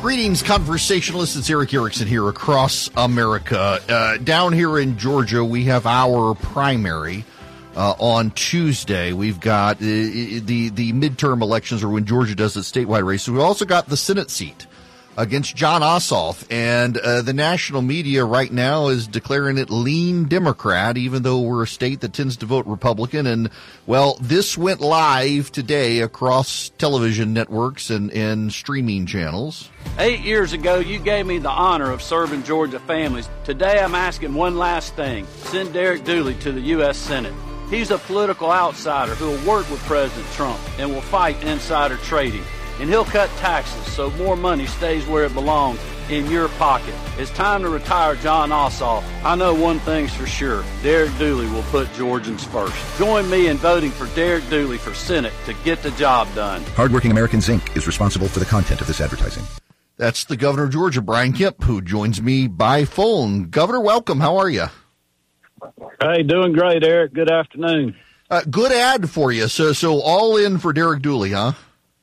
Greetings, conversationalists. It's Erick Erickson here across America. Down here in Georgia, we have our primary on Tuesday. We've got the midterm elections, or when Georgia does its statewide race. So we've also got the Senate seat against Jon Ossoff, and the national media right now is declaring it lean Democrat, even though we're a state that tends to vote Republican. And, well, this went live today across television networks and streaming channels. 8 years ago, you gave me the honor of serving Georgia families. Today, I'm asking one last thing. Send Derek Dooley to the U.S. Senate. He's a political outsider who will work with President Trump and will fight insider trading. And he'll cut taxes so more money stays where it belongs, in your pocket. It's time to retire Jon Ossoff. I know one thing's for sure. Derek Dooley will put Georgians first. Join me in voting for Derek Dooley for Senate to get the job done. Hardworking Americans, Inc. is responsible for the content of this advertising. That's the governor of Georgia, Brian Kemp, who joins me by phone. Governor, welcome. How are you? Hey, doing great, Eric. Good afternoon. Good ad for you. So all in for Derek Dooley, huh?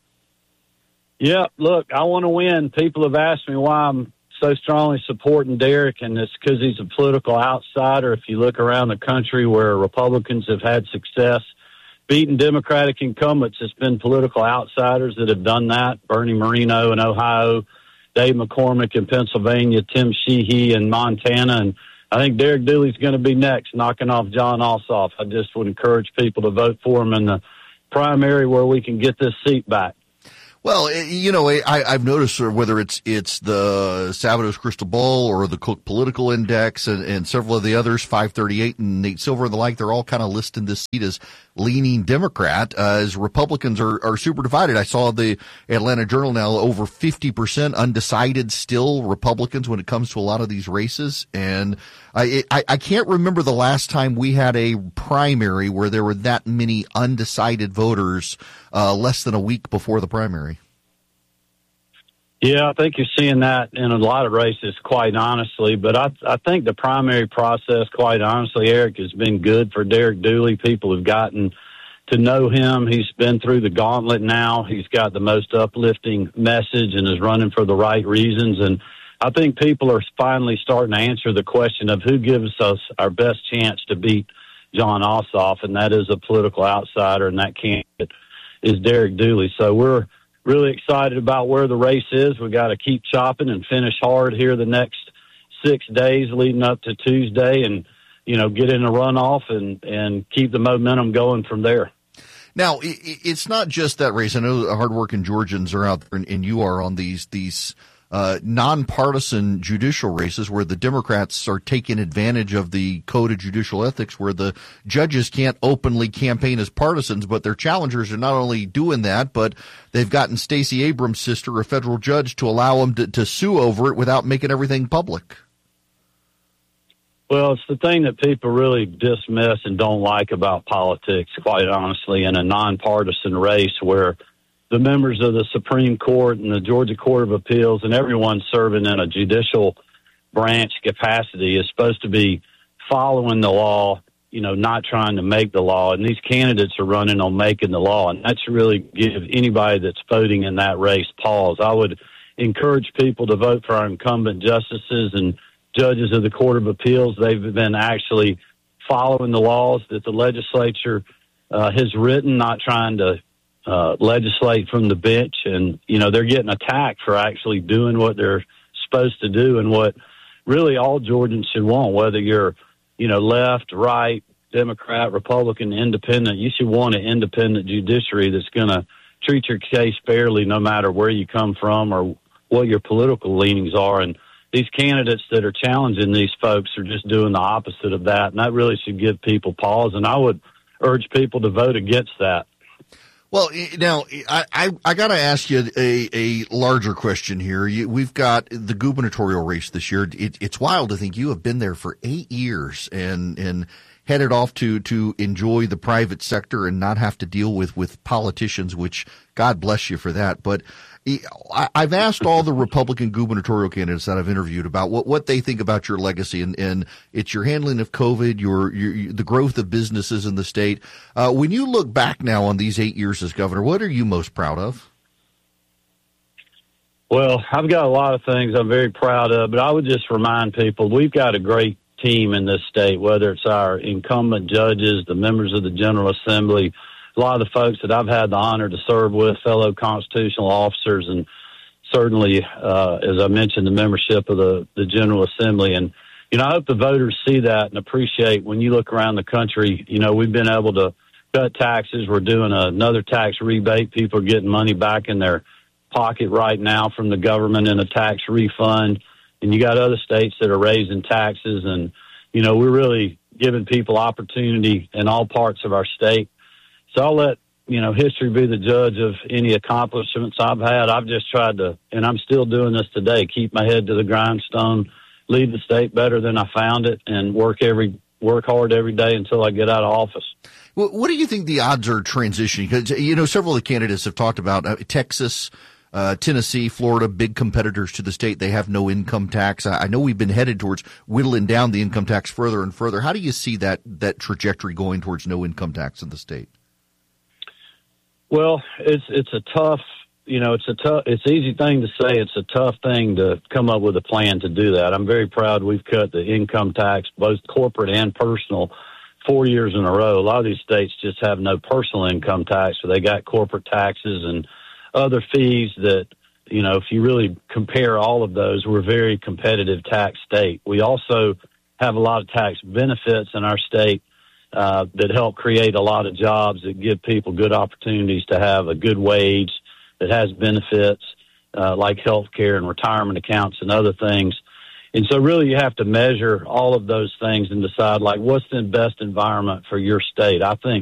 Yeah, look, I want to win. People have asked me why I'm so strongly supporting Derek, and it's because he's a political outsider. If you look around the country where Republicans have had success beating Democratic incumbents, it's been political outsiders that have done that. Bernie Moreno in Ohio, Dave McCormick in Pennsylvania, Tim Sheehy in Montana, and I think Derek Dooley's going to be next, knocking off Jon Ossoff. I just would encourage people to vote for him in the primary where we can get this seat back. Well, you know, I've noticed whether it's the Sabados Crystal Ball or the Cook Political Index and several of the others, 538 and Nate Silver and the like, they're all kind of listing this seat as leaning Democrat, as Republicans are super divided. I saw the Atlanta Journal now over 50% undecided still Republicans when it comes to a lot of these races. And I can't remember the last time we had a primary where there were that many undecided voters less than a week before the primary. Yeah, I think you're seeing that in a lot of races, quite honestly. But I think the primary process, quite honestly, Eric, has been good for Derek Dooley. People have gotten to know him. He's been through the gauntlet now. He's got the most uplifting message and is running for the right reasons. And I think people are finally starting to answer the question of who gives us our best chance to beat Jon Ossoff, and that is a political outsider, and that candidate is Derek Dooley. So we're really excited about where the race is. We got to keep chopping and finish hard here the next 6 days leading up to Tuesday, and get in a runoff and keep the momentum going from there. Now, it's not just that race. I know the hardworking Georgians are out there, and you are on these nonpartisan judicial races where the Democrats are taking advantage of the code of judicial ethics where the judges can't openly campaign as partisans, but their challengers are not only doing that, but they've gotten Stacey Abrams' sister, a federal judge, to allow them to sue over it without making everything public. Well, it's the thing that people really dismiss and don't like about politics, quite honestly, in a nonpartisan race where the members of the Supreme Court and the Georgia Court of Appeals and everyone serving in a judicial branch capacity is supposed to be following the law, not trying to make the law. And these candidates are running on making the law. And that's really give anybody that's voting in that race pause. I would encourage people to vote for our incumbent justices and judges of the Court of Appeals. They've been actually following the laws that the legislature has written, not trying to legislate from the bench, and they're getting attacked for actually doing what they're supposed to do and what really all Georgians should want, whether you're left, right, Democrat, Republican, independent. You should want an independent judiciary that's going to treat your case fairly no matter where you come from or what your political leanings are. And these candidates that are challenging these folks are just doing the opposite of that, and that really should give people pause, and I would urge people to vote against that. Well, now, I got to ask you a larger question here. We've got the gubernatorial race this year. It's wild to think you have been there for 8 years and headed off to enjoy the private sector and not have to deal with politicians, which God bless you for that. But I've asked all the Republican gubernatorial candidates that I've interviewed about what they think about your legacy, and it's your handling of COVID, the growth of businesses in the state. When you look back now on these 8 years as governor, what are you most proud of? Well, I've got a lot of things I'm very proud of, but I would just remind people we've got a great team in this state, whether it's our incumbent judges, the members of the General Assembly, a lot of the folks that I've had the honor to serve with, fellow constitutional officers, and certainly, as I mentioned, the membership of the General Assembly. And, I hope the voters see that and appreciate when you look around the country, we've been able to cut taxes. We're doing another tax rebate. People are getting money back in their pocket right now from the government in a tax refund. And you got other states that are raising taxes. And, we're really giving people opportunity in all parts of our state. So I'll let, history be the judge of any accomplishments I've had. I've just tried to, and I'm still doing this today, keep my head to the grindstone, leave the state better than I found it, and work hard every day until I get out of office. Well, what do you think the odds are transitioning? Because, several of the candidates have talked about Texas, Tennessee, Florida, big competitors to the state. They have no income tax. I know we've been headed towards whittling down the income tax further and further. How do you see that trajectory going towards no income tax in the state? Well, it's a tough, it's an easy thing to say. It's a tough thing to come up with a plan to do that. I'm very proud we've cut the income tax, both corporate and personal, 4 years in a row. A lot of these states just have no personal income tax, so they got corporate taxes and other fees that, if you really compare all of those, we're a very competitive tax state. We also have a lot of tax benefits in our state that help create a lot of jobs, that give people good opportunities to have a good wage, that has benefits like health care and retirement accounts and other things. And so really you have to measure all of those things and decide, what's the best environment for your state. I think